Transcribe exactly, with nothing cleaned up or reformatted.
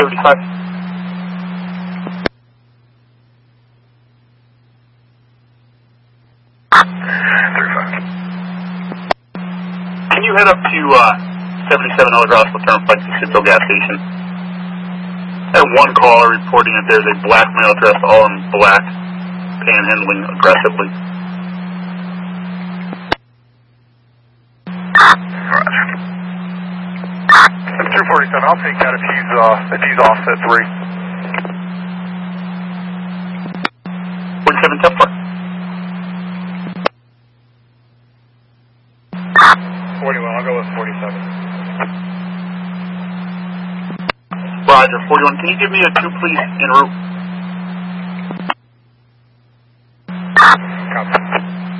seventy-five. Can you head up to uh, seventy-seven Elder Gospel Turnpike to Citadel Gas Station? I had one caller reporting that there's a black male dressed all in black, panhandling aggressively. two forty-seven, I'll take that if he's, uh, if he's off at three. forty-seven, ten four. forty-one, I'll go with forty-seven. Roger, forty-one. Can you give me a two, please, en route?